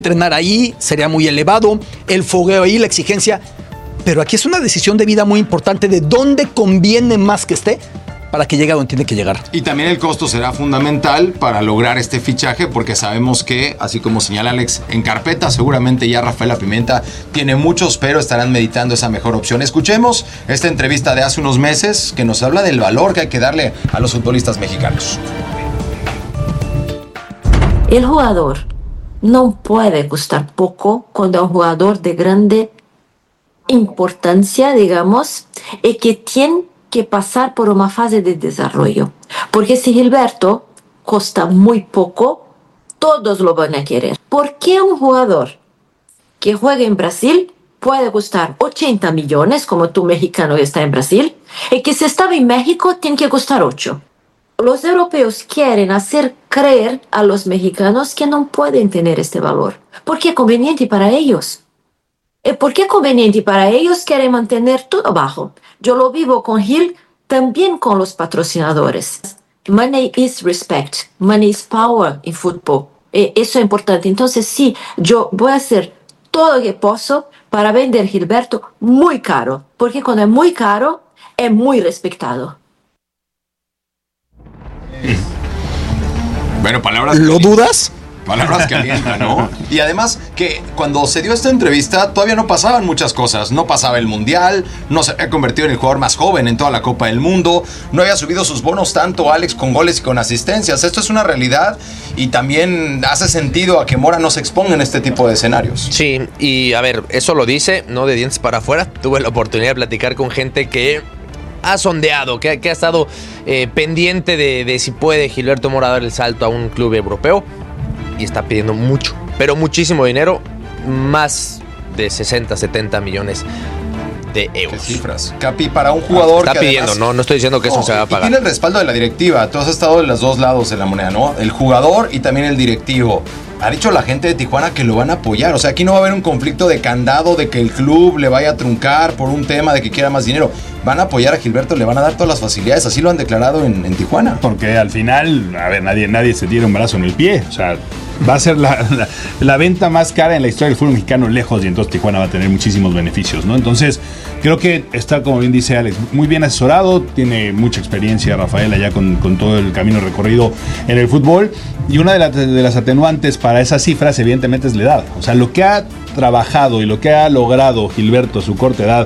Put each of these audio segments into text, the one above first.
entrenar ahí sería muy elevado, el fogueo ahí, la exigencia, pero aquí es una decisión de vida muy importante de dónde conviene más que esté para que llegue a donde tiene que llegar. Y también el costo será fundamental para lograr este fichaje, porque sabemos que, así como señala Alex, en carpeta seguramente ya Rafaela Pimenta tiene muchos, pero estarán meditando esa mejor opción. Escuchemos esta entrevista de hace unos meses que nos habla del valor que hay que darle a los futbolistas mexicanos. El jugador no puede costar poco cuando es un jugador de grande importancia, digamos, y que tiene que pasar por una fase de desarrollo. Porque si Gilberto cuesta muy poco, todos lo van a querer. ¿Por qué un jugador que juega en Brasil puede costar 80 millones, como tú mexicano que está en Brasil, y que si estaba en México tiene que costar 8? Los europeos quieren hacer creer a los mexicanos que no pueden tener este valor, porque es conveniente para ellos. ¿Por qué es conveniente para ellos? Quieren mantener todo bajo. Yo lo vivo con Gil, también con los patrocinadores. Money is respect, money is power en fútbol. Eso es importante. Entonces sí, yo voy a hacer todo lo que puedo para vender Gilberto muy caro, porque cuando es muy caro, es muy respetado. Bueno, palabras... ¿Lo dudas? Palabras que alientan, ¿no? Y además que cuando se dio esta entrevista todavía no pasaban muchas cosas. No pasaba el Mundial, no se había convertido en el jugador más joven en toda la Copa del Mundo, no había subido sus bonos tanto Alex con goles y con asistencias. Esto es una realidad y también hace sentido a que Mora no se exponga en este tipo de escenarios. Sí, y a ver, eso lo dice, no de dientes para afuera. Tuve la oportunidad de platicar con gente que ha sondeado, que ha estado pendiente de si puede Gilberto Mora dar el salto a un club europeo. Y está pidiendo mucho, pero muchísimo dinero, más de 60, 70 millones de euros. ¿Qué cifras? Capi, para un jugador está que pidiendo, además, no estoy diciendo que eso se va a pagar. Tiene el respaldo de la directiva. Tú has estado en los dos lados de la moneda, ¿no? El jugador y también el directivo. Ha dicho la gente de Tijuana que lo van a apoyar. O sea, aquí no va a haber un conflicto de candado, de que el club le vaya a truncar por un tema de que quiera más dinero. Van a apoyar a Gilberto, le van a dar todas las facilidades. Así lo han declarado en Tijuana. Porque al final, a ver, nadie se tira un brazo en el pie. O sea, va a ser la venta más cara en la historia del fútbol mexicano lejos, y entonces Tijuana va a tener muchísimos beneficios, ¿no? Entonces, creo que está, como bien dice Alex, muy bien asesorado, tiene mucha experiencia Rafaela ya con todo el camino recorrido en el fútbol, y una de las atenuantes para esas cifras evidentemente es la edad. O sea, lo que ha trabajado y lo que ha logrado Gilberto a su corta edad,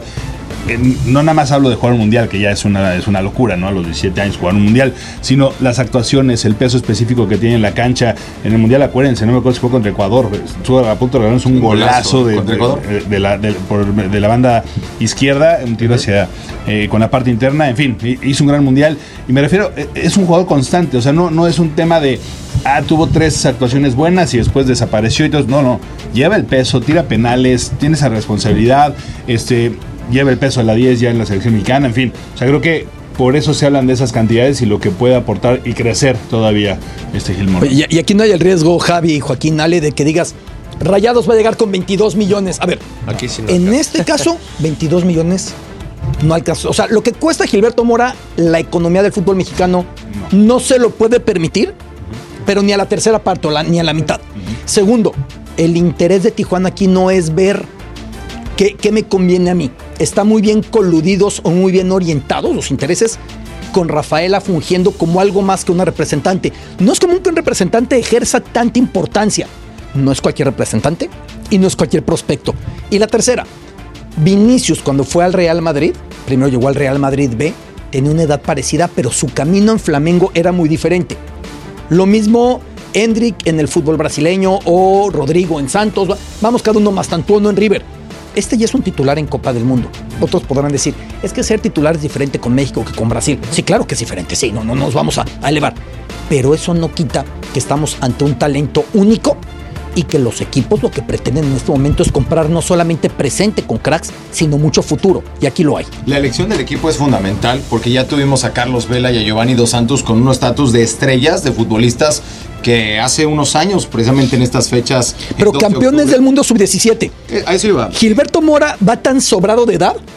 no nada más hablo de jugar un mundial, que ya es una locura, ¿no? A los 17 años jugar un mundial, sino las actuaciones, el peso específico que tiene en la cancha. En el mundial, acuérdense, no me acuerdo si fue contra Ecuador, estuvo a punto de ganarnos un golazo de la banda izquierda, un tiro hacia con la parte interna. En fin, hizo un gran mundial, y me refiero, es un jugador constante. O sea, no es un tema de tuvo 3 actuaciones buenas y después desapareció y todo. No, lleva el peso, tira penales, tiene esa responsabilidad, lleva el peso de la 10 ya en la selección mexicana, en fin. O sea, creo que por eso se hablan de esas cantidades y lo que puede aportar y crecer todavía Gil Mora. Y aquí no hay el riesgo, Javi y Joaquín Ale, de que digas, Rayados va a llegar con 22 millones. A ver, aquí sí no en alcanza. este caso, 22 millones no alcanza. O sea, lo que cuesta Gilberto Mora, la economía del fútbol mexicano no se lo puede permitir, pero ni a la tercera parte, ni a la mitad. Segundo, el interés de Tijuana aquí no es ver qué me conviene a mí. Está muy bien coludidos o muy bien orientados los intereses con Rafaela fungiendo como algo más que una representante. No es común que un representante ejerza tanta importancia. No es cualquier representante y no es cualquier prospecto. Y la tercera, Vinicius, cuando fue al Real Madrid, primero llegó al Real Madrid B, tenía una edad parecida, pero su camino en Flamengo era muy diferente. Lo mismo Hendrik en el fútbol brasileño o Rodrigo en Santos. Vamos, cada uno más tanto uno en River. Este ya es un titular en Copa del Mundo. Otros podrán decir, es que ser titular es diferente con México que con Brasil. Sí, claro que es diferente, sí, no nos vamos a elevar. Pero eso no quita que estamos ante un talento único y que los equipos lo que pretenden en este momento es comprar no solamente presente con cracks, sino mucho futuro. Y aquí lo hay. La elección del equipo es fundamental porque ya tuvimos a Carlos Vela y a Giovanni Dos Santos con un estatus de estrellas, de futbolistas que hace unos años, precisamente en estas fechas... Pero campeones del mundo sub-17. A eso iba. Gilberto Mora va tan sobrado de edad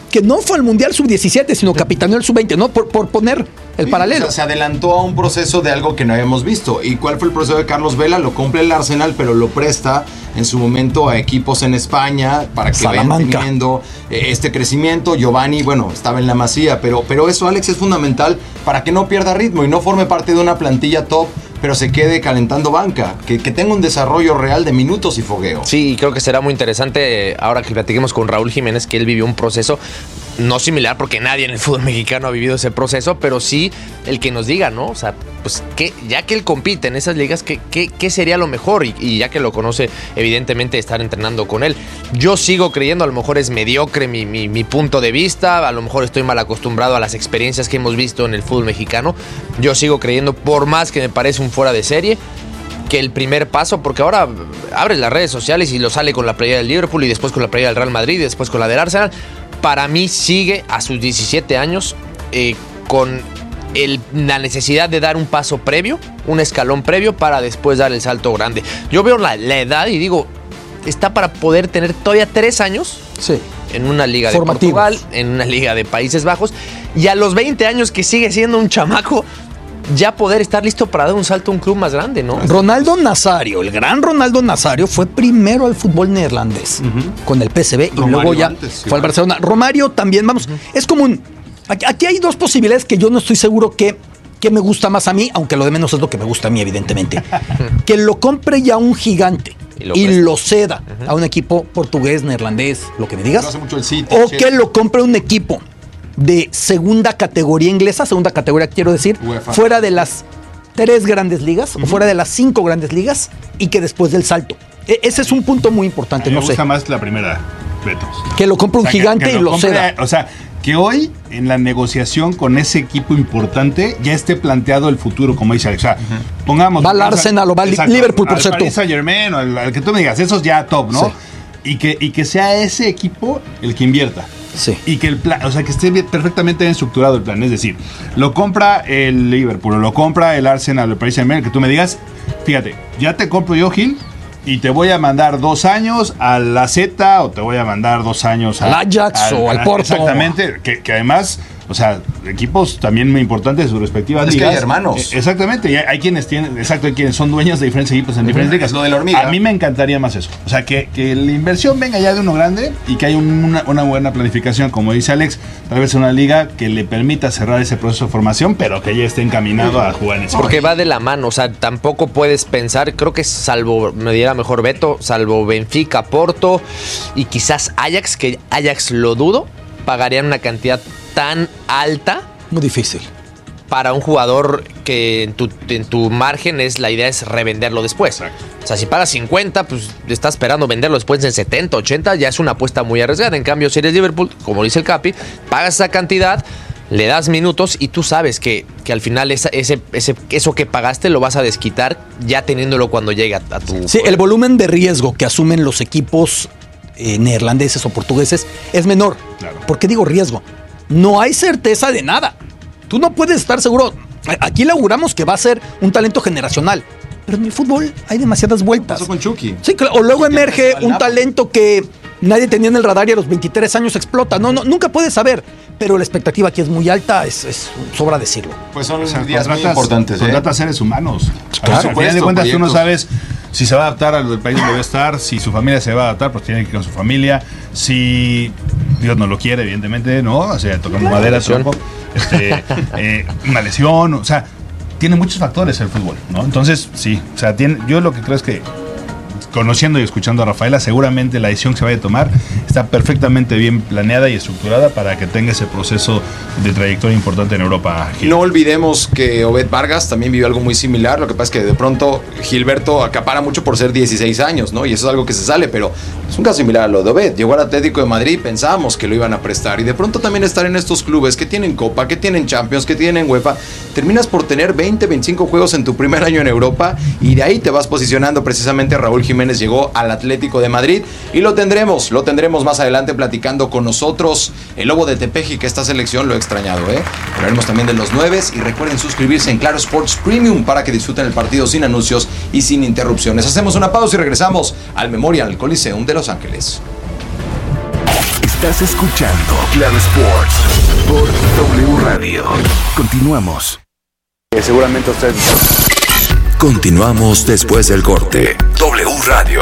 que no fue al Mundial Sub-17, sino capitaneó el Sub-20, ¿no? Por poner el paralelo. O sea, se adelantó a un proceso de algo que no habíamos visto. ¿Y cuál fue el proceso de Carlos Vela? Lo compra el Arsenal, pero lo presta en su momento a equipos en España para que vayan teniendo este crecimiento. Giovanni, bueno, estaba en la Masía, pero eso, Alex, es fundamental para que no pierda ritmo y no forme parte de una plantilla top, pero se quede calentando banca, que tenga un desarrollo real de minutos y fogueo. Sí, creo que será muy interesante ahora que platiquemos con Raúl Jiménez, que él vivió un proceso no similar, porque nadie en el fútbol mexicano ha vivido ese proceso, pero sí el que nos diga, ¿no? O sea, pues ya que él compite en esas ligas, ¿qué sería lo mejor? Y ya que lo conoce, evidentemente, estar entrenando con él. Yo sigo creyendo, a lo mejor es mediocre mi punto de vista, a lo mejor estoy mal acostumbrado a las experiencias que hemos visto en el fútbol mexicano. Yo sigo creyendo, por más que me parece un fuera de serie, que el primer paso, porque ahora abres las redes sociales y lo sale con la playera del Liverpool y después con la playera del Real Madrid y después con la del Arsenal. Para mí sigue a sus 17 años con la necesidad de dar un paso previo, un escalón previo para después dar el salto grande. Yo veo la edad y digo, está para poder tener todavía 3 años en una liga de Portugal, en una liga de Países Bajos, y a los 20 años que sigue siendo un chamaco, ya poder estar listo para dar un salto a un club más grande, ¿no? Ronaldo Nazario, el gran Ronaldo Nazario, fue primero al fútbol neerlandés con el PSV y luego ya fue al Barcelona. Romario también, vamos, es común. Aquí hay dos posibilidades que yo no estoy seguro que me gusta más a mí, aunque lo de menos es lo que me gusta a mí, evidentemente. Que lo compre ya un gigante y lo ceda a un equipo portugués, neerlandés, lo que me digas. No hace mucho el City, o que lo compre un equipo de segunda categoría inglesa, segunda categoría quiero decir, UEFA, fuera de las 3 grandes ligas o fuera de las 5 grandes ligas, y que después del salto. Ese es un punto muy importante, no sé. Me gusta más la primera, Beto. Que lo compre un gigante y lo ceda. O sea, que hoy en la negociación con ese equipo importante ya esté planteado el futuro, como dice Alex. O sea, pongamos... Va al Arsenal o va al Liverpool, por cierto. Paris Saint-Germain o al que tú me digas, esos ya top, ¿no? Sí. Y que sea ese equipo el que invierta. Sí. Y que el plan, o sea, que esté perfectamente bien estructurado el plan. Es decir, lo compra el Liverpool, o lo compra el Arsenal o el Paris Saint-Germain, que tú me digas, fíjate, ya te compro yo, Gil, y te voy a mandar 2 años a la Z, o te voy a mandar 2 años al Ajax o al Porto. Exactamente, que además, o sea, equipos también muy importantes de sus respectivas ligas. Es que hay hermanos. Exactamente, y hay quienes tienen, hay quienes son dueños de diferentes equipos en diferentes ligas. Es lo de la hormiga. A mí me encantaría más eso. O sea, que la inversión venga ya de uno grande y que haya una buena planificación, como dice Alex, tal vez una liga que le permita cerrar ese proceso de formación, pero que ya esté encaminado a jugar en ese Porque va de la mano, o sea, tampoco puedes pensar, creo que salvo, me diera mejor Beto, salvo Benfica, Porto y quizás Ajax, que Ajax lo dudo, pagarían una cantidad tan alta. Muy difícil. Para un jugador que en tu margen la idea es revenderlo después. Exacto. O sea, si pagas 50, pues estás esperando venderlo después en 70, 80, ya es una apuesta muy arriesgada. En cambio, si eres Liverpool, como dice el Capi, pagas esa cantidad, le das minutos y tú sabes que al final eso que pagaste lo vas a desquitar ya teniéndolo cuando llegue a tu... Sí, el volumen de riesgo que asumen los equipos neerlandeses o portugueses es menor. Claro. ¿Por qué digo riesgo? No hay certeza de nada. Tú no puedes estar seguro. Aquí le auguramos que va a ser un talento generacional. Pero en el fútbol hay demasiadas vueltas. Pasó con Chucky. Sí, o luego emerge un talento que nadie tenía en el radar y a los 23 años explota. No, nunca puedes saber. Pero la expectativa aquí es muy alta, es sobra decirlo. Pues son días muy importantes. Contrata seres humanos. Claro, al final de cuentas tú no sabes si se va a adaptar al país donde va a estar, si su familia se va a adaptar, pues tiene que ir con su familia. Si Dios no lo quiere, evidentemente, ¿no? O sea, tocamos madera, tronco, una lesión, o sea, tiene muchos factores el fútbol, ¿no? Entonces, sí, o sea, yo lo que creo es que, conociendo y escuchando a Rafaela, seguramente la decisión que se vaya a tomar está perfectamente bien planeada y estructurada para que tenga ese proceso de trayectoria importante en Europa. Gil. No olvidemos que Obed Vargas también vivió algo muy similar. Lo que pasa es que de pronto Gilberto acapara mucho por ser 16 años, ¿no? Y eso es algo que se sale, pero es un caso similar a lo de Obed. Llegó al Atlético de Madrid, pensábamos que lo iban a prestar, y de pronto también estar en estos clubes que tienen Copa, que tienen Champions, que tienen UEFA, terminas por tener 20, 25 juegos en tu primer año en Europa, y de ahí te vas posicionando. Precisamente Raúl Jiménez llegó al Atlético de Madrid y lo tendremos más adelante platicando con nosotros. El Lobo de Tepeji, que esta selección lo he extrañado, Hablaremos también de los 9 y recuerden suscribirse en Claro Sports Premium para que disfruten el partido sin anuncios y sin interrupciones. Hacemos una pausa y regresamos al Memorial Coliseum de Los Ángeles. Estás escuchando Claro Sports por W Radio. Continuamos. Seguramente usted... Continuamos después del corte. W Radio.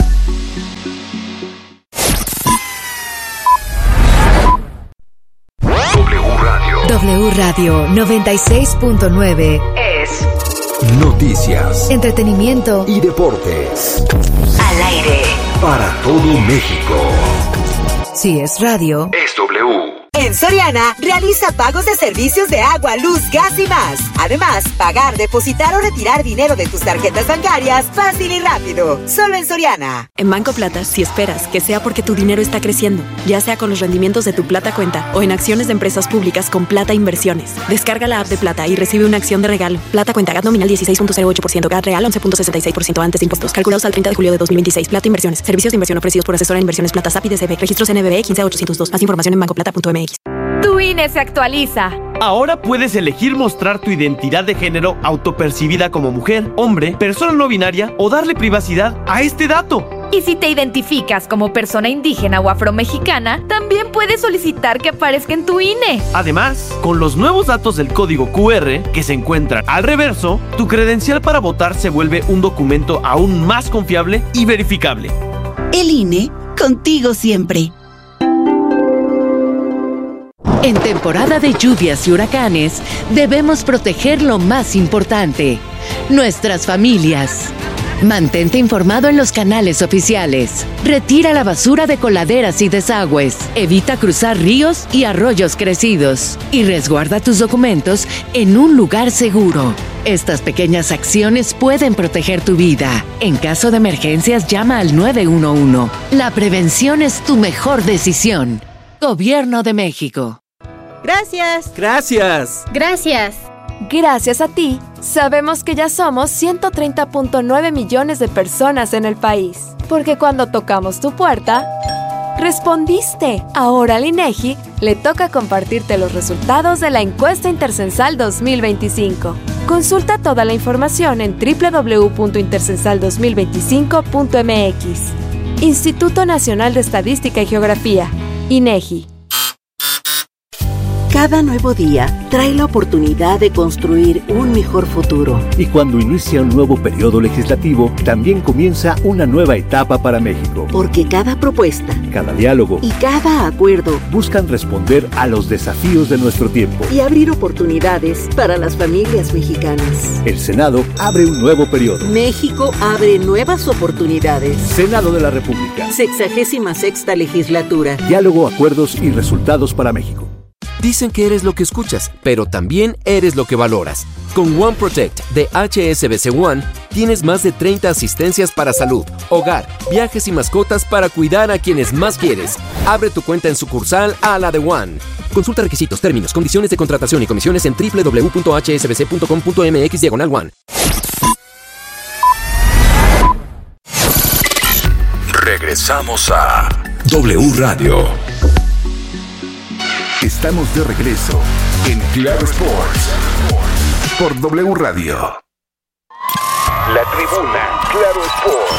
W Radio 96.9 es Noticias, entretenimiento y deportes. Al aire. Para todo México. Si es radio, Es W. En Soriana, realiza pagos de servicios de agua, luz, gas y más. Además, pagar, depositar o retirar dinero de tus tarjetas bancarias fácil y rápido. Solo en Soriana. En Banco Plata, si esperas que sea porque tu dinero está creciendo, ya sea con los rendimientos de tu Plata Cuenta o en acciones de empresas públicas con Plata Inversiones. Descarga la app de Plata y recibe una acción de regalo. Plata Cuenta, GAT nominal 16.08%, GAT real 11.66% antes de impuestos. Calculados al 30 de julio de 2026. Plata Inversiones. Servicios de inversión ofrecidos por asesora en inversiones Plata SAP y DCB. Registros NBE 15802. Más información en bancoplata.mx. Tu INE se actualiza. Ahora puedes elegir mostrar tu identidad de género autopercibida como mujer, hombre, persona no binaria o darle privacidad a este dato. Y si te identificas como persona indígena o afromexicana, también puedes solicitar que aparezca en tu INE. Además, con los nuevos datos del código QR que se encuentran al reverso, tu credencial para votar se vuelve un documento aún más confiable y verificable. El INE, contigo siempre. en temporada de lluvias y huracanes, debemos proteger lo más importante, nuestras familias. Mantente informado en los canales oficiales. Retira la basura de coladeras y desagües. Evita cruzar ríos y arroyos crecidos. Y resguarda tus documentos en un lugar seguro. Estas pequeñas acciones pueden proteger tu vida. En caso de emergencias, llama al 911. La prevención es tu mejor decisión. Gobierno de México. Gracias. Gracias. Gracias. Gracias a ti, sabemos que ya somos 130.9 millones de personas en el país. Porque cuando tocamos tu puerta, respondiste. Ahora al INEGI le toca compartirte los resultados de la encuesta Intercensal 2025. Consulta toda la información en www.intercensal2025.mx. Instituto Nacional de Estadística y Geografía, INEGI. Cada nuevo día trae la oportunidad de construir un mejor futuro. Y cuando inicia un nuevo periodo legislativo, también comienza una nueva etapa para México. Porque cada propuesta, cada diálogo y cada acuerdo buscan responder a los desafíos de nuestro tiempo y abrir oportunidades para las familias mexicanas. El Senado abre un nuevo periodo. México abre nuevas oportunidades. Senado de la República. 66ª legislatura. Diálogo, acuerdos y resultados para México. Dicen que eres lo que escuchas, pero también eres lo que valoras. Con One Protect de HSBC One, tienes más de 30 asistencias para salud, hogar, viajes y mascotas para cuidar a quienes más quieres. Abre tu cuenta en sucursal a la de One. Consulta requisitos, términos, condiciones de contratación y comisiones en www.hsbc.com.mx/one. Regresamos a W Radio. Estamos de regreso en Claro Sports por W Radio. La tribuna Claro Sports.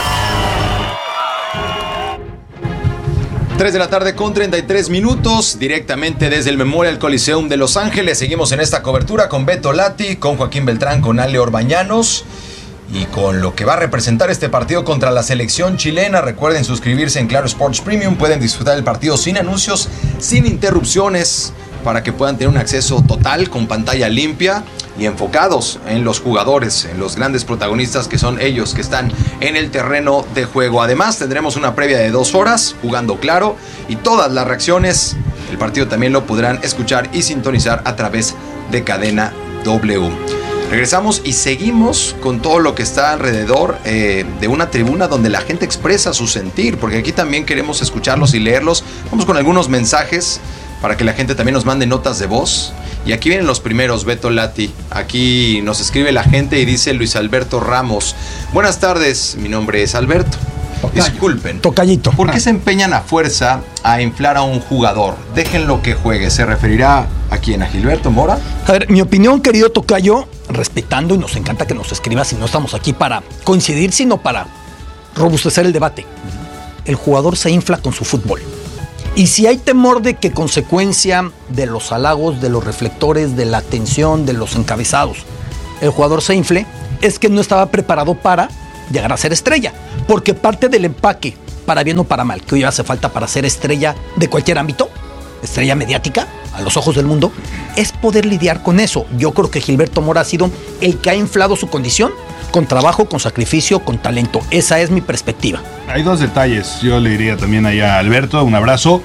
3 de la tarde con 33 minutos, directamente desde el Memorial Coliseum de Los Ángeles. Seguimos en esta cobertura con Beto Lati, con Joaquín Beltrán, con Ale Orbañanos y con lo que va a representar este partido contra la selección chilena. Recuerden suscribirse en Claro Sports Premium. Pueden disfrutar del partido sin anuncios, sin interrupciones, para que puedan tener un acceso total con pantalla limpia y enfocados en los jugadores, en los grandes protagonistas que son ellos que están en el terreno de juego. Además tendremos una previa de 2 horas jugando Claro y todas las reacciones. El partido también lo podrán escuchar y sintonizar a través de Cadena W. Regresamos y seguimos con todo lo que está alrededor de una tribuna donde la gente expresa su sentir, porque aquí también queremos escucharlos y leerlos. Vamos con algunos mensajes para que la gente también nos mande notas de voz. Y aquí vienen los primeros, Beto Lati. Aquí nos escribe la gente y dice Luis Alberto Ramos: buenas tardes, mi nombre es Alberto. Disculpen, tocallito. ¿Por qué se empeñan a fuerza a inflar a un jugador? Déjenlo que juegue. ¿Se referirá a quién? ¿A Gilberto Mora? A ver, mi opinión, querido tocayo, respetando, y nos encanta que nos escribas, y no estamos aquí para coincidir, sino para robustecer el debate. El jugador se infla con su fútbol. Y si hay temor de que consecuencia de los halagos, de los reflectores, de la atención, de los encabezados, el jugador se infle, es que no estaba preparado para llegar a ser estrella. Porque parte del empaque, para bien o para mal, que hoy hace falta para ser estrella de cualquier ámbito, estrella mediática, a los ojos del mundo, es poder lidiar con eso. Yo creo que Gilberto Mora ha sido el que ha inflado su condición con trabajo, con sacrificio, con talento. Esa es mi perspectiva. Hay dos detalles, yo le diría también ahí a Alberto, un abrazo.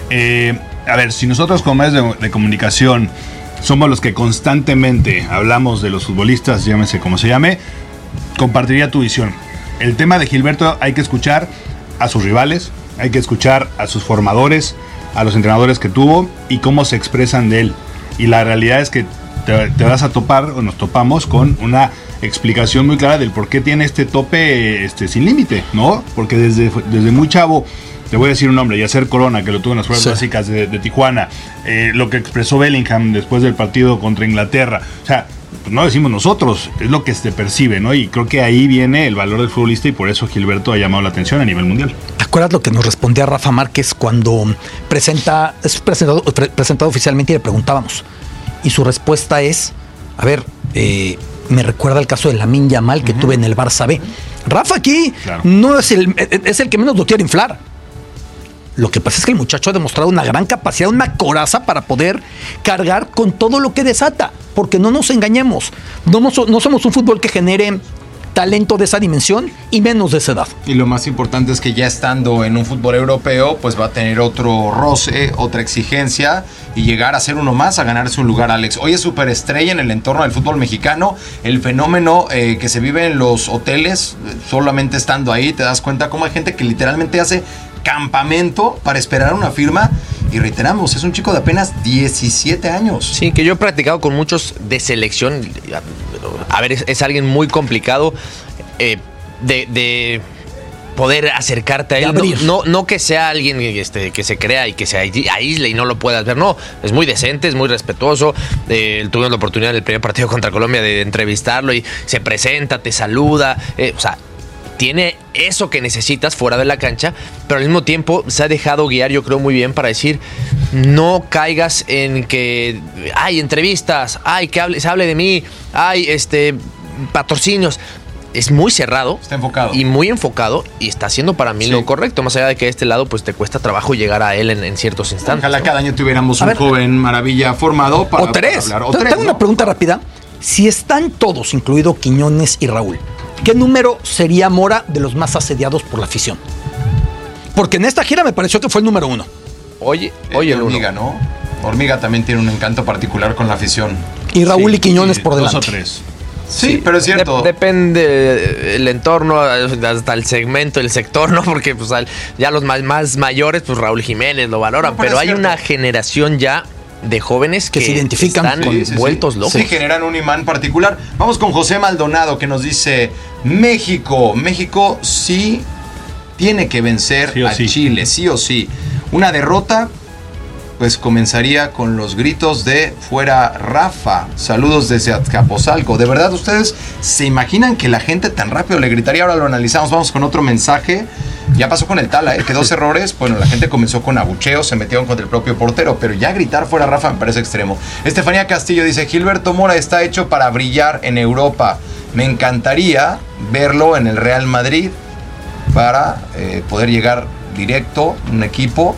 A ver, si nosotros como medios de comunicación somos los que constantemente hablamos de los futbolistas, llámese como se llame, compartiría tu visión. El tema de Gilberto hay que escuchar a sus rivales, hay que escuchar a sus formadores, a los entrenadores que tuvo y cómo se expresan de él. Y la realidad es que te vas a topar, o nos topamos, con una explicación muy clara del por qué tiene este tope sin límite, ¿no? Porque desde muy chavo, te voy a decir un nombre, Yacer Corona, que lo tuvo en las pruebas básicas de Tijuana, lo que expresó Bellingham después del partido contra Inglaterra, o sea, pues no decimos nosotros, es lo que se percibe, ¿no? Y creo que ahí viene el valor del futbolista y por eso Gilberto ha llamado la atención a nivel mundial. ¿Te acuerdas lo que nos respondía Rafa Márquez cuando es presentado oficialmente y le preguntábamos? Y su respuesta es, a ver, me recuerda el caso de Lamine Yamal que tuve en el Barça B. Rafa aquí no es el que menos lo quiere inflar. Lo que pasa es que el muchacho ha demostrado una gran capacidad, una coraza para poder cargar con todo lo que desata. Porque no nos engañemos, no somos un fútbol que genere talento de esa dimensión y menos de esa edad. Y lo más importante es que ya estando en un fútbol europeo, pues va a tener otro roce, otra exigencia y llegar a ser uno más, a ganarse un lugar, Alex. Hoy es superestrella en el entorno del fútbol mexicano. El fenómeno que se vive en los hoteles, solamente estando ahí, te das cuenta cómo hay gente que literalmente hace campamento para esperar una firma. Y reiteramos, es un chico de apenas 17 años. Sí, que yo he practicado con muchos de selección. A ver, es alguien muy complicado de poder acercarte a él. No que sea alguien que se crea y que se aísle y no lo puedas ver. No, es muy decente, es muy respetuoso. Tuve la oportunidad en el primer partido contra Colombia de entrevistarlo y se presenta, te saluda. O sea, tiene eso que necesitas fuera de la cancha, pero al mismo tiempo se ha dejado guiar, yo creo, muy bien para decir, no caigas en que hay entrevistas, que se hable de mí, hay patrocinios. Es muy cerrado. Está enfocado. Y muy enfocado, y está haciendo para mí lo correcto, más allá de que de este lado pues te cuesta trabajo llegar a él en ciertos instantes. Ojalá cada año tuviéramos un joven maravilla formado para hablar. Tengo una pregunta rápida. Si están todos, incluido Quiñones y Raúl, ¿qué número sería Mora de los más asediados por la afición? Porque en esta gira me pareció que fue el número 1. Oye, Hormiga, ¿no? Hormiga también tiene un encanto particular con la afición. Y Raúl y Quiñones por delante. 2 o 3. Sí, pero es cierto. Depende el entorno, hasta el segmento, el sector, ¿no? Porque pues ya los más mayores, pues Raúl Jiménez lo valoran, pero hay una generación ya de jóvenes que se identifican con vueltos locos. Sí, generan un imán particular. Vamos con José Maldonado, que nos dice: México sí tiene que vencer a Chile, sí o sí. Una derrota, pues comenzaría con los gritos de fuera Rafa. Saludos desde Azcapotzalco. ¿De verdad ustedes se imaginan que la gente tan rápido le gritaría? Ahora lo analizamos. Vamos con otro mensaje. Ya pasó con el Tala, que 2 errores. Bueno, la gente comenzó con abucheos, se metieron contra el propio portero, pero ya gritar fuera Rafa me parece extremo. Estefanía Castillo dice: Gilberto Mora está hecho para brillar en Europa. Me encantaría verlo en el Real Madrid para poder llegar directo a un equipo.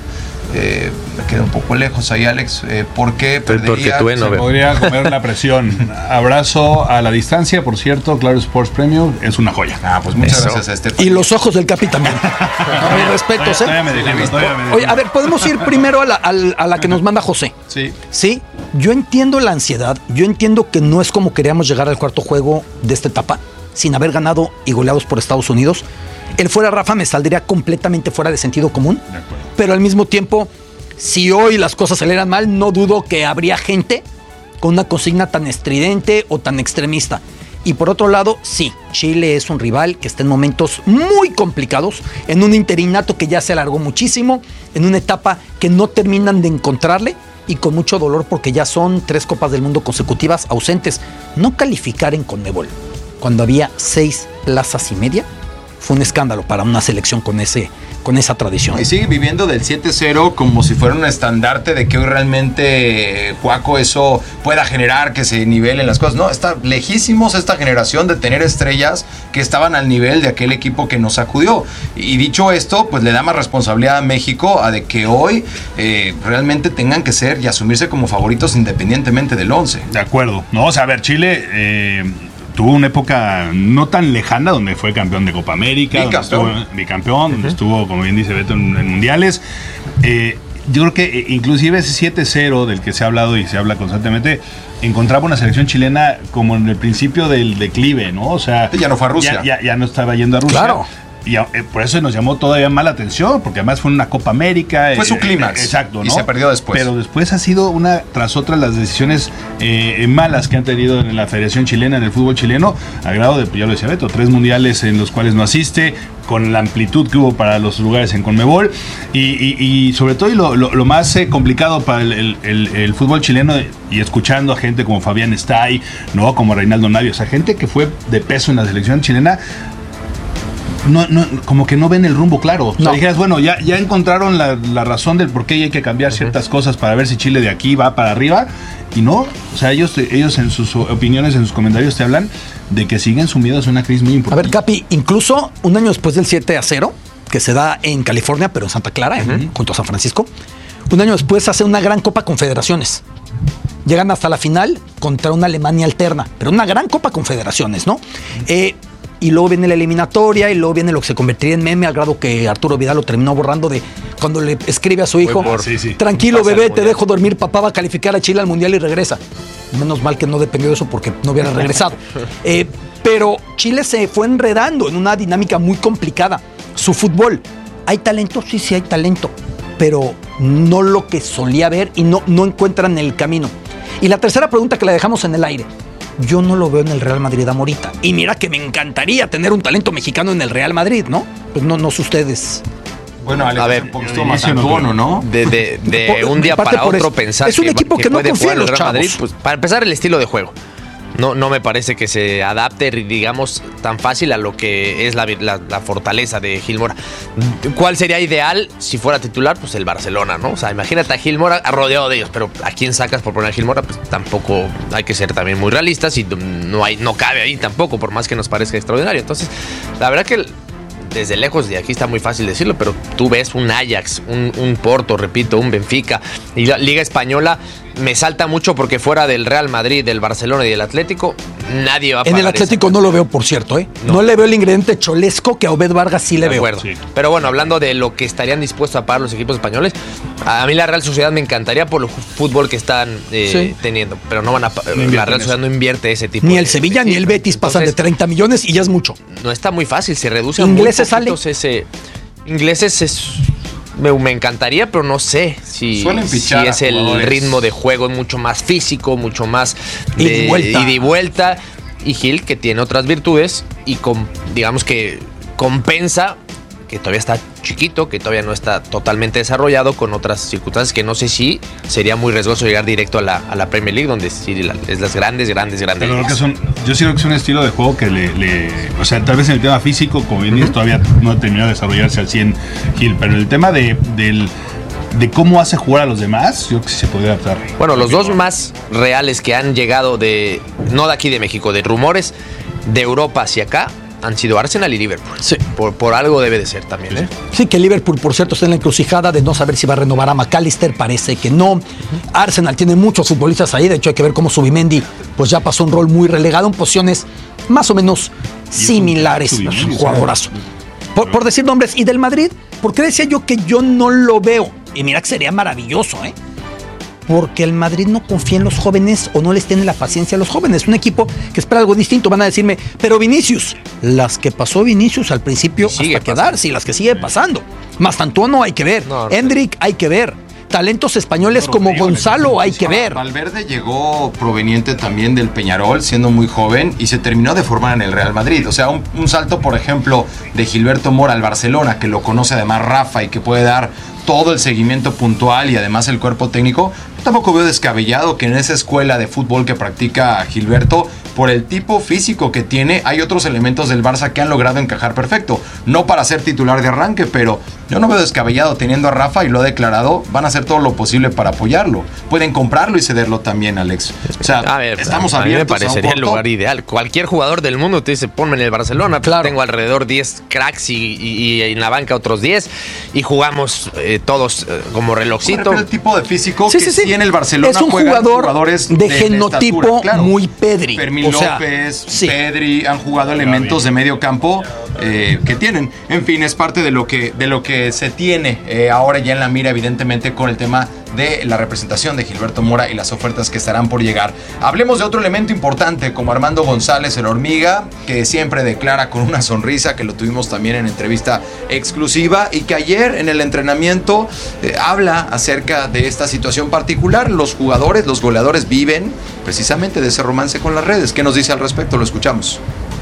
Me queda un poco lejos ahí, Alex, porque perdería. Podría comer la presión. Abrazo a la distancia, por cierto. Claro Sports Premium es una joya. Pues muchas gracias a Estefanía. Y los ojos del Capi también. Mis respetos, Oye, a ver, podemos ir primero a la que nos manda José. Sí, yo entiendo la ansiedad. Yo entiendo que no es como queríamos llegar al cuarto juego de esta etapa sin haber ganado y goleados por Estados Unidos. El fuera Rafa me saldría completamente fuera de sentido común. Pero al mismo tiempo, si hoy las cosas salieran mal, no dudo que habría gente con una consigna tan estridente o tan extremista. Y por otro lado, sí, Chile es un rival que está en momentos muy complicados, en un interinato que ya se alargó muchísimo, en una etapa que no terminan de encontrarle y con mucho dolor porque ya son 3 Copas del Mundo consecutivas ausentes. No calificar en Conmebol cuando había 6 plazas y media fue un escándalo para una selección con esa tradición. Y sigue viviendo del 7-0 como si fuera un estandarte de que hoy realmente, Juaco, eso pueda generar que se nivelen las cosas. No, está lejísimos esta generación de tener estrellas que estaban al nivel de aquel equipo que nos sacudió. Y dicho esto, pues le da más responsabilidad a México a de que hoy realmente tengan que ser y asumirse como favoritos independientemente del 11. De acuerdo. No, o sea, a ver, Chile tuvo una época no tan lejana donde fue campeón de Copa América, bicampeón, donde estuvo, como bien dice Beto, en mundiales. Yo creo que inclusive ese 7-0 del que se ha hablado y se habla constantemente, encontraba una selección chilena como en el principio del declive, ¿no? O sea, ya no fue a Rusia. Ya no estaba yendo a Rusia. Claro. Y por eso nos llamó todavía más la atención, porque además fue una Copa América. Fue su clímax. Exacto, ¿no? Y se perdió después. Pero después ha sido una tras otra las decisiones malas que han tenido en la Federación Chilena, en el fútbol chileno, a grado de, ya lo decía Beto, 3 mundiales en los cuales no asiste, con la amplitud que hubo para los lugares en Conmebol. Y sobre todo, y lo más complicado para el fútbol chileno, y escuchando a gente como Fabián Stay, ¿no? Como Reinaldo Navia, o sea, gente que fue de peso en la selección chilena, no, como que no ven el rumbo claro. O sea, dijeras, bueno, ya encontraron la razón del por qué hay que cambiar ciertas cosas para ver si Chile de aquí va para arriba. Y no, o sea, ellos en sus opiniones, en sus comentarios te hablan de que siguen sumidos en una crisis muy importante. A ver, Capi, incluso un año después del 7-0, que se da en California, pero en Santa Clara, junto a San Francisco, un año después hace una gran Copa Confederaciones. Llegan hasta la final contra una Alemania alterna, pero una gran Copa Confederaciones, ¿no? Y luego viene la eliminatoria y luego viene lo que se convertiría en meme, al grado que Arturo Vidal lo terminó borrando de cuando le escribe a su hijo, tranquilo bebé, te dejo dormir, papá va a calificar a Chile al Mundial y regresa. Menos mal que no dependió de eso porque no hubiera regresado. Pero Chile se fue enredando en una dinámica muy complicada. Su fútbol, ¿hay talento? Sí hay talento, pero no lo que solía haber y no encuentran el camino. Y la tercera pregunta que la dejamos en el aire: yo no lo veo en el Real Madrid a Morita. Y mira que me encantaría tener un talento mexicano en el Real Madrid, ¿no? Pues no sé ustedes. Bueno, Alex, a ver, un poquito más antono, ¿no? De un día para otro pensar es un equipo que no confía en los Real Madrid, pues, para empezar, el estilo de juego. No me parece que se adapte, digamos, tan fácil a lo que es la fortaleza de Gil Mora. ¿Cuál sería ideal si fuera titular? Pues el Barcelona, ¿no? O sea, imagínate a Gil Mora rodeado de ellos, pero ¿a quién sacas por poner a Gil Mora? Pues tampoco, hay que ser también muy realistas y no cabe ahí tampoco, por más que nos parezca extraordinario. Entonces, la verdad que desde lejos, de aquí está muy fácil decirlo, pero tú ves un Ajax, un Porto, repito, un Benfica, y la Liga Española me salta mucho porque fuera del Real Madrid, del Barcelona y del Atlético, nadie va a pagar. En el Atlético no lo veo, por cierto, ¿eh? No le veo el ingrediente cholesco que a Obed Vargas sí le veo. Sí. Pero bueno, hablando de lo que estarían dispuestos a pagar los equipos españoles, a mí la Real Sociedad me encantaría por el fútbol que están teniendo, pero no van a la Real Sociedad no invierte ese tipo. Ni el Sevilla ni el Betis pasan de 30 millones y ya es mucho. No está muy fácil, se reduce a ingleses muy poquitos ingleses es... Me encantaría, pero no sé si es el ritmo de juego mucho más físico, mucho más de ida y vuelta. Y Gil, que tiene otras virtudes y digamos que compensa que todavía está chiquito, que todavía no está totalmente desarrollado, con otras circunstancias que no sé si sería muy riesgoso llegar directo a la Premier League, donde sí es las grandes pero yo sí creo que es un estilo de juego que o sea, tal vez en el tema físico, como bien dices, todavía no ha terminado de desarrollarse al 100 Gil, pero el tema de cómo hace jugar a los demás, yo creo que sí se podría adaptar. Bueno, los dos más reales que han llegado no de aquí de México, de rumores de Europa hacia acá, han sido Arsenal y Liverpool. Sí. Por algo debe de ser también, ¿eh? Sí, que Liverpool, por cierto, está en la encrucijada de no saber si va a renovar a McAllister, parece que no. Arsenal tiene muchos futbolistas ahí, de hecho hay que ver cómo Zubimendi pues ya pasó un rol muy relegado en posiciones más o menos similares. Es un jugadorazo. Por decir nombres. Y del Madrid, ¿por qué decía yo que yo no lo veo? Y mira que sería maravilloso, ¿eh? Porque el Madrid no confía en los jóvenes o no les tiene la paciencia a los jóvenes. Un equipo que espera algo distinto. Van a decirme, pero Vinicius, las que pasó Vinicius al principio hasta quedarse y las que sigue pasando. Mastantuono hay que ver. Hendrik hay que ver. Talentos españoles como Gonzalo hay que ver. Valverde llegó proveniente también del Peñarol, siendo muy joven, y se terminó de formar en el Real Madrid. O sea, un salto, por ejemplo, de Gilberto Mora al Barcelona, que lo conoce además Rafa y que puede dar todo el seguimiento puntual y además el cuerpo técnico. Tampoco veo descabellado que en esa escuela de fútbol que practica Gilberto por el tipo físico que tiene, hay otros elementos del Barça que han logrado encajar perfecto. No para ser titular de arranque, pero yo no veo descabellado teniendo a Rafa, y lo ha declarado, van a hacer todo lo posible para apoyarlo. Pueden comprarlo y cederlo también, Alex. O sea, estamos abiertos. A mí me parecería el lugar ideal. Cualquier jugador del mundo te dice, ponme en el Barcelona. Claro. Tengo alrededor 10 cracks y en la banca otros 10 y jugamos todos como relojcito. El tipo de físico que sí en el Barcelona es un jugadores de genotipo estatura, claro. Muy Pedri. Fermín López, Pedri, han jugado elementos de medio campo que tienen. En fin, es parte de lo que se tiene ahora ya en la mira, evidentemente, con el tema de la representación de Gilberto Mora y las ofertas que estarán por llegar. Hablemos de otro elemento importante como Armando González, el Hormiga, que siempre declara con una sonrisa, que lo tuvimos también en entrevista exclusiva, y que ayer en el entrenamiento habla acerca de esta situación particular. Los jugadores, los goleadores viven precisamente de ese romance con las redes. ¿Qué nos dice al respecto? Lo escuchamos.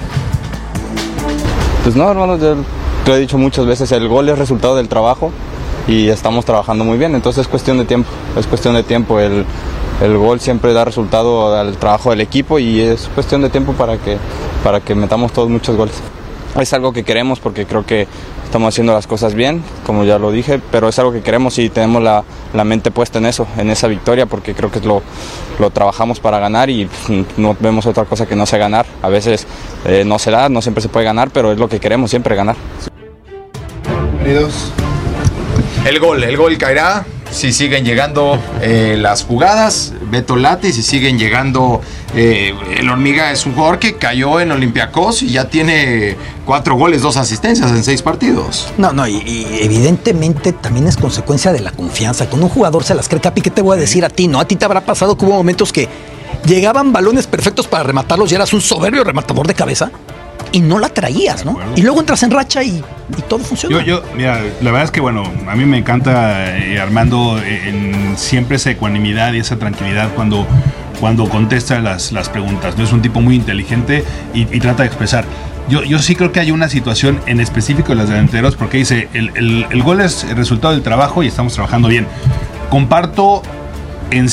Pues no, hermano, yo te he dicho muchas veces, el gol es resultado del trabajo y estamos trabajando muy bien, entonces es cuestión de tiempo, el gol siempre da resultado al trabajo del equipo y es cuestión de tiempo para que metamos todos muchos goles. Es algo que queremos porque creo que estamos haciendo las cosas bien, como ya lo dije, pero es algo que queremos y tenemos la mente puesta en eso, en esa victoria, porque creo que lo trabajamos para ganar y no vemos otra cosa que no sea ganar. A veces no se da, no siempre se puede ganar, pero es lo que queremos, siempre ganar. Bienvenidos. El gol caerá si siguen llegando las jugadas. Beto late, si siguen llegando. El Hormiga es un jugador que cayó en Olympiacos y ya tiene 4 goles, 2 asistencias en 6 partidos. No, y evidentemente también es consecuencia de la confianza. Cuando un jugador se las cree, Capi, ¿qué te voy a decir a ti? ¿No? A ti te habrá pasado que hubo momentos que llegaban balones perfectos para rematarlos y eras un soberbio rematador de cabeza y no la traías, ¿no? Y luego entras en racha y todo funciona. Mira, la verdad es que, bueno, a mí me encanta Armando en siempre esa ecuanimidad y esa tranquilidad cuando contesta las preguntas, ¿no? Es un tipo muy inteligente y trata de expresar. Yo sí creo que hay una situación en específico de los delanteros, porque dice, el gol es el resultado del trabajo y estamos trabajando bien. Comparto en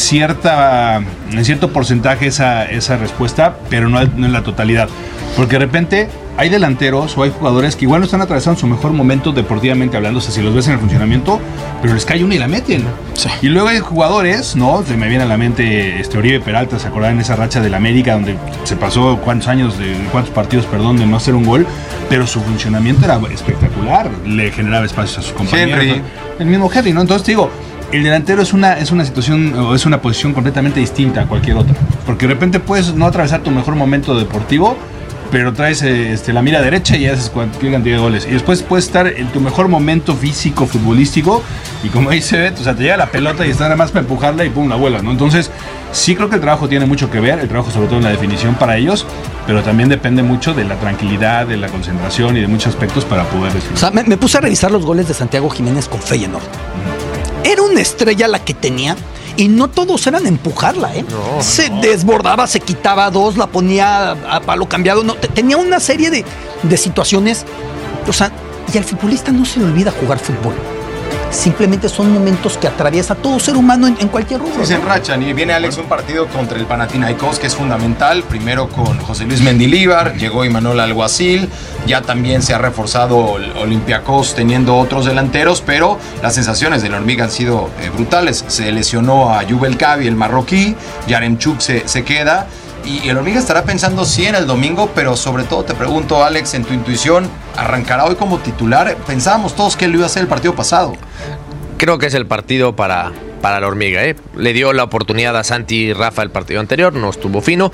cierto porcentaje esa respuesta, pero no en la totalidad. Porque de repente hay delanteros o hay jugadores que igual no están atravesando su mejor momento deportivamente hablando, o sea, si los ves en el funcionamiento, pero les cae uno y la meten. Sí. Y luego hay jugadores, ¿no? Se me viene a la mente Oribe Peralta, ¿se acordaban en esa racha del América donde se pasó cuántos partidos, de no hacer un gol? Pero su funcionamiento era espectacular, le generaba espacios a sus compañeros. Henry. El mismo Henry, ¿no? Entonces digo, el delantero es una situación o es una posición completamente distinta a cualquier otra. Porque de repente puedes no atravesar tu mejor momento deportivo, pero traes la mira derecha y haces cualquier cantidad de goles. Y después puedes estar en tu mejor momento físico, futbolístico, y como dice Bet, o sea, te llega la pelota y está nada más para empujarla y pum, la vuelas, ¿no? Entonces, sí creo que el trabajo tiene mucho que ver, el trabajo sobre todo en la definición para ellos, pero también depende mucho de la tranquilidad, de la concentración y de muchos aspectos para poder definir. O sea, me puse a revisar los goles de Santiago Jiménez con Feyenoord. Era una estrella la que tenía. Y no todos eran empujarla, ¿eh? Se desbordaba, se quitaba 2, la ponía a palo cambiado. No, tenía una serie de situaciones. O sea, y al futbolista no se le olvida jugar fútbol. Simplemente son momentos que atraviesa todo ser humano en cualquier rubro. Sí, se enrachan. Y viene Alex un partido contra el Panathinaikos que es fundamental. Primero con José Luis Mendilibar, llegó Imanol Alguacil. Ya también se ha reforzado Olympiacos teniendo otros delanteros, pero las sensaciones de la Hormiga han sido brutales. Se lesionó a Jubel Cavi, el marroquí. Yaremchuk se queda. Y el Hormiga estará pensando sí en el domingo, pero sobre todo te pregunto, Alex, en tu intuición, ¿arrancará hoy como titular? Pensábamos todos que él iba a ser el partido pasado. Creo que es el partido para la Hormiga, ¿eh? Le dio la oportunidad a Santi y Rafa el partido anterior, no estuvo fino.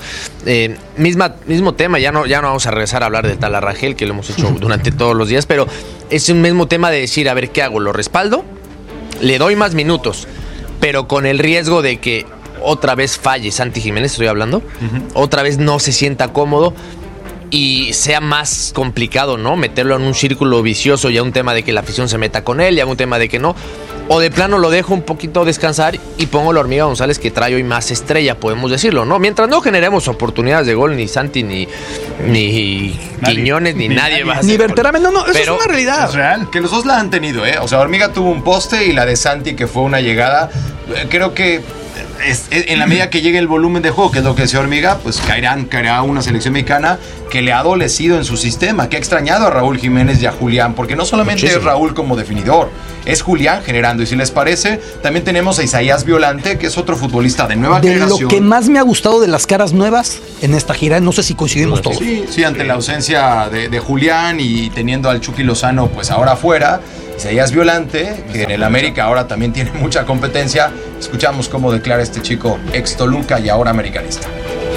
Mismo tema, ya no vamos a regresar a hablar del tal Arrangel, que lo hemos hecho durante todos los días, pero es un mismo tema de decir, a ver, ¿qué hago? ¿Lo respaldo? Le doy más minutos, pero con el riesgo de que otra vez falle Santi Jiménez, estoy hablando, otra vez no se sienta cómodo y sea más complicado, ¿no? Meterlo en un círculo vicioso, ya un tema de que la afición se meta con él, ya un tema de que no, o de plano lo dejo un poquito descansar y pongo la Hormiga González, que trae hoy más estrella, podemos decirlo, ¿no? Mientras no generemos oportunidades de gol, ni Santi, ni Quiñones, ni nadie va a hacer. Ni Berterame, no, eso es una realidad. Es real. Que los dos la han tenido, ¿eh? O sea, Hormiga tuvo un poste y la de Santi, que fue una llegada, creo que en la medida que llegue el volumen de juego, que es lo que decía Hormiga, pues caerá una selección mexicana que le ha adolecido en su sistema, que ha extrañado a Raúl Jiménez y a Julián, porque no solamente es Raúl como definidor, es Julián generando. Y si les parece, también tenemos a Isaías Violante, que es otro futbolista de nueva generación. De lo que más me ha gustado de las caras nuevas en esta gira, no sé si coincidimos todos. Sí, ante la ausencia de Julián y teniendo al Chucky Lozano pues ahora afuera, Isaías Violante, que en el América ahora también tiene mucha competencia. Escuchamos cómo declara este chico ex Toluca y ahora americanista.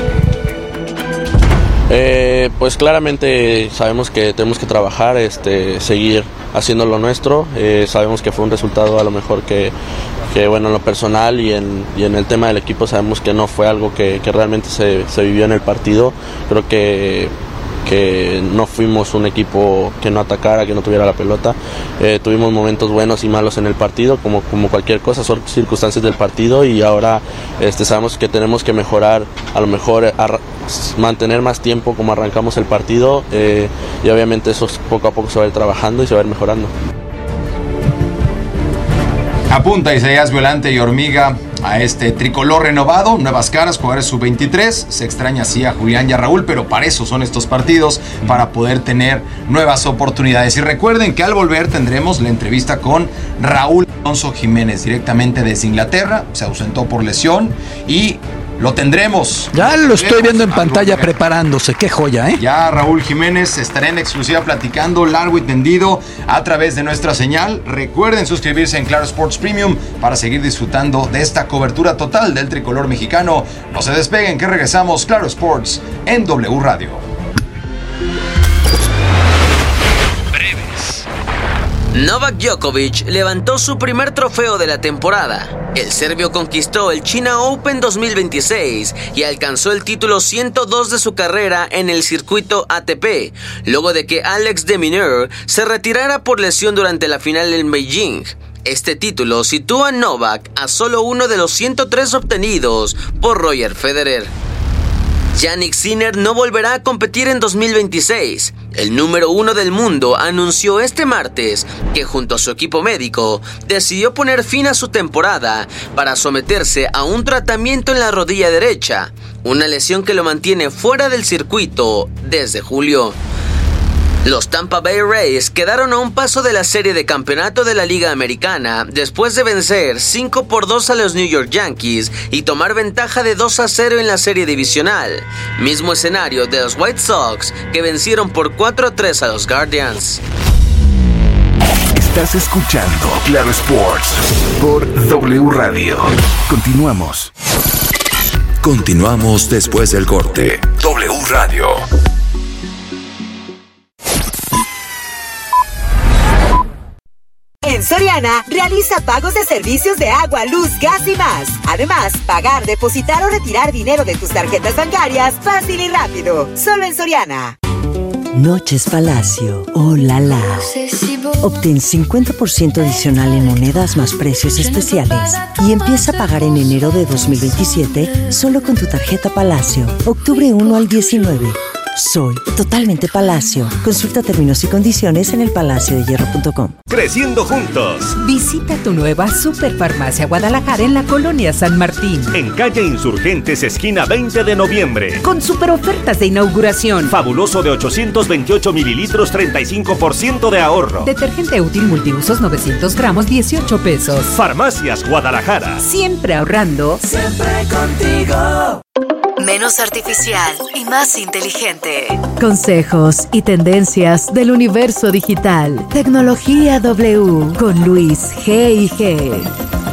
Pues claramente sabemos que tenemos que trabajar, seguir haciendo lo nuestro. Sabemos que fue un resultado a lo mejor que bueno, en lo personal y en el tema del equipo sabemos que no fue algo que realmente se vivió en el partido. Creo que no fuimos un equipo que no atacara, que no tuviera la pelota. Tuvimos momentos buenos y malos en el partido, como cualquier cosa, son circunstancias del partido, y ahora sabemos que tenemos que mejorar, a lo mejor mantener más tiempo como arrancamos el partido, y obviamente eso poco a poco se va a ir trabajando y se va a ir mejorando. Apunta Isaías Violante y Hormiga a este tricolor renovado, nuevas caras, jugadores sub-23. Se extraña así a Julián y a Raúl, pero para eso son estos partidos, para poder tener nuevas oportunidades. Y recuerden que al volver tendremos la entrevista con Raúl Alonso Jiménez, directamente desde Inglaterra. Se ausentó por lesión y lo tendremos. Ya lo estoy viendo en pantalla preparándose. Qué joya, ¿eh? Ya Raúl Jiménez estará en exclusiva platicando largo y tendido a través de nuestra señal. Recuerden suscribirse en Claro Sports Premium para seguir disfrutando de esta cobertura total del tricolor mexicano. No se despeguen, que regresamos. Claro Sports en W Radio. Novak Djokovic levantó su primer trofeo de la temporada. El serbio conquistó el China Open 2026 y alcanzó el título 102 de su carrera en el circuito ATP, luego de que Alex de Minaur se retirara por lesión durante la final en Beijing. Este título sitúa a Novak a solo uno de los 103 obtenidos por Roger Federer. Jannik Sinner no volverá a competir en 2026. El número 1 del mundo anunció este martes que junto a su equipo médico decidió poner fin a su temporada para someterse a un tratamiento en la rodilla derecha, una lesión que lo mantiene fuera del circuito desde julio. Los Tampa Bay Rays quedaron a un paso de la serie de campeonato de la Liga Americana después de vencer 5-2 a los New York Yankees y tomar ventaja de 2-0 en la serie divisional, mismo escenario de los White Sox, que vencieron por 4-3 a los Guardians. Estás escuchando Claro Sports por W Radio. Continuamos. Continuamos después del corte. W Radio. En Soriana, realiza pagos de servicios de agua, luz, gas y más. Además, pagar, depositar o retirar dinero de tus tarjetas bancarias fácil y rápido. Solo en Soriana. Noches Palacio. ¡Oh, la la! Obtén 50% adicional en monedas más precios especiales. Y empieza a pagar en enero de 2027 solo con tu tarjeta Palacio. Octubre 1 al 19. Soy totalmente Palacio. Consulta términos y condiciones en elpalaciodehierro.com. Creciendo juntos. Visita tu nueva Superfarmacia Guadalajara en la Colonia San Martín. En calle Insurgentes, esquina 20 de noviembre. Con super ofertas de inauguración. Fabuloso de 828 mililitros, 35% de ahorro. Detergente útil multiusos 900 gramos, 18 pesos. Farmacias Guadalajara. Siempre ahorrando. Siempre contigo. Menos artificial y más inteligente. Consejos y tendencias del universo digital. Tecnología W con Luis G&G.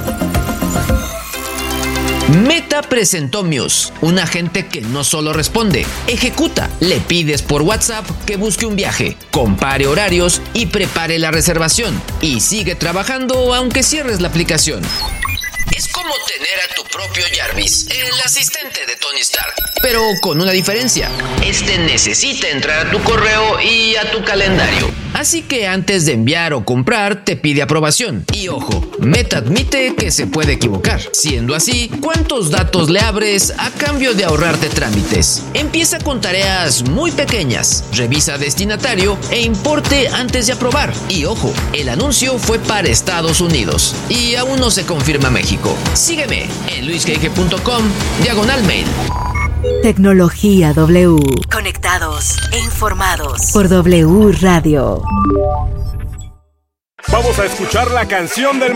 Meta presentó Muse, un agente que no solo responde, ejecuta. Le pides por WhatsApp que busque un viaje, compare horarios y prepare la reservación. Y sigue trabajando aunque cierres la aplicación. Es como tener a tu propio Jarvis, el asistente de Tony Stark, pero con una diferencia. Este necesita entrar a tu correo y a tu calendario. Así que antes de enviar o comprar, te pide aprobación. Y ojo, Meta admite que se puede equivocar. Siendo así, ¿cuántos datos le abres a cambio de ahorrarte trámites? Empieza con tareas muy pequeñas. Revisa destinatario e importe antes de aprobar. Y ojo, el anuncio fue para Estados Unidos y aún no se confirma México. Sígueme en luisgh.com/mail. Tecnología W. Conectados e informados. Por W Radio. Vamos a escuchar la canción del